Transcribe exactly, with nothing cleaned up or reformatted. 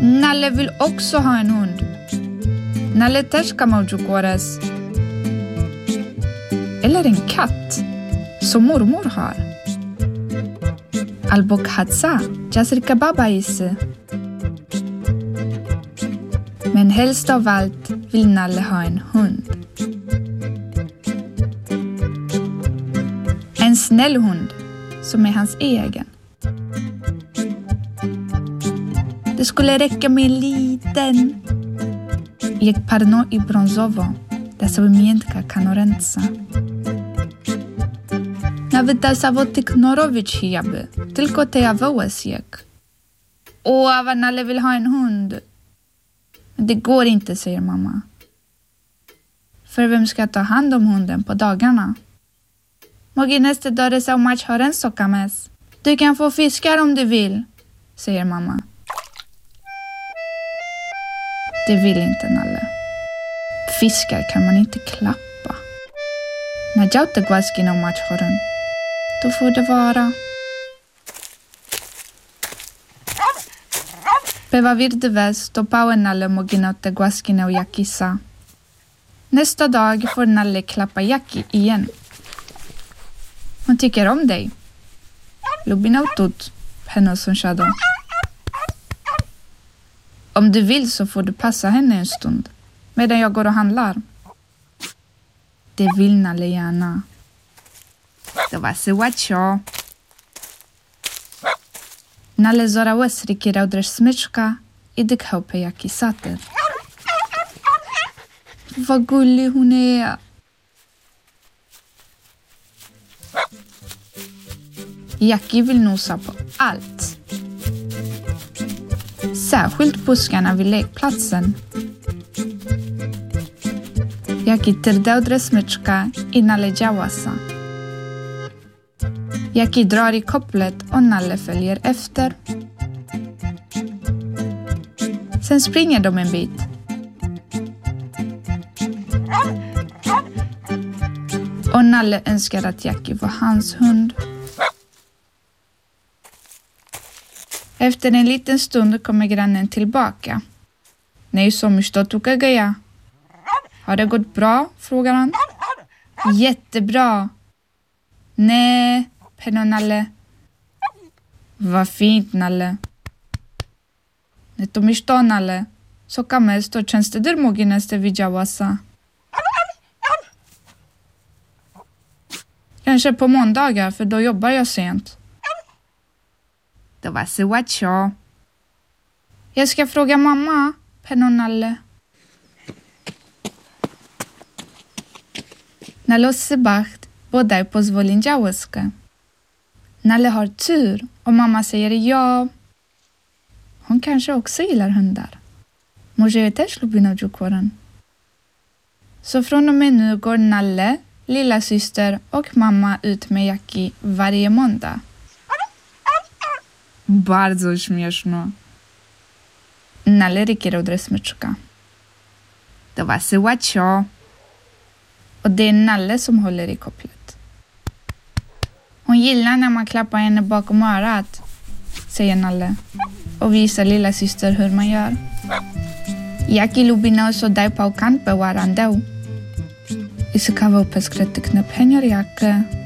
Nalle vill också ha en hund. Nalle teshka maujukores. Eller en katt, som mormor har. Albok hatsa, jasrika baba isse. Men helst av allt vill Nalle ha en hund. En snäll hund som är hans egen. Det skulle räcka med en liten. Jak parno i brązowo, da sobie miętka kanorenca. Nawet da zawody knorowić hijaby, tylko te ja wołes jak. Åh, vad Nalle vill ha en hund. Men det går inte, säger mamma. För vem ska ta hand om hunden på dagarna? Mogi nästa dag det så match har en sockamäss. Du kan få fiskar om du vill, säger mamma. Det vill inte Nalle. Fiskar kan man inte klappa. När jag inte går om matchhåren, då får det vara. Peva virde väs, då pauen Nalle mogina te guaskine och Jakisa. Nästa dag får Nalle klappa Jackie igen. Hon tycker om dig. Lubina utut, henne som shadow. Om du vill så får du passa henne en stund, medan jag går och handlar. Det vill Nalle gärna. Det var så watcho. Nalle zora wesriki raudresz smyczka i dykał på Jackie sater. Vad gullig hon är. Jackie vill nosa på allt. Särskilt buskarna vid lekplatsen. Jackie trdäudre smyczka i Nalle działasa. Jackie drar i kopplet och Nalle följer efter. Sen springer de en bit. Och Nalle önskar att Jackie var hans hund. Efter en liten stund kommer grannen tillbaka. Nej, så mycket tog jag. Har det gått bra? Frågar han. Jättebra. Nej, penno Nalle. Vad fint, Nalle. Nej, to mycket Nalle. Så kan man stå tjänsteder mogi nästa widziałasa. Kanske på måndagar, för då jobbar jag sent. Det var så watcho. Jag ska fråga mamma, penno Nalle. Nalle och Sebacht båda är på zwolindziałyskę. Nalle har tur och mamma säger ja. Hon kanske också gillar hundar. Może je też lubi naujukåren. Så från och med nu går Nalle, lilla syster och mamma ut med Jackie varje måndag. Bardzo śmieszno. Nalle rycker raudre smyczka. Det var så watcho. Och det är Nalle som håller i kopplet. Hon gillar när man klappar henne bakom örat, säger Nalle och visar lilla syster hur man gör. Jackie lubina och så daj paukan pe warandeu. I så kawał peskretykne penjar jakke.